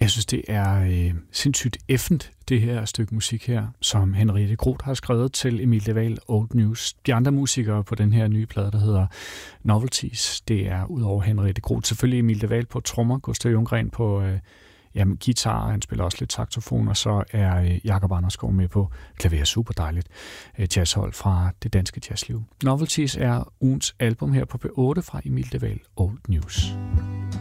Jeg synes, det er sindssygt effent, det her stykke musik her, som Henriette Groth har skrevet til Emil de Waal Old News. De andre musikere på den her nye plade, der hedder Novelties, det er udover Henriette Groth selvfølgelig Emil de Waal på trommer, Gustav Ljunggren på guitar, han spiller også lidt saxofon, og så er Jakob Andersgaard med på klaver. Super dejligt jazzhold fra det danske jazzliv. Novelties er ugens album her på P8 fra Emil de Waal Old News.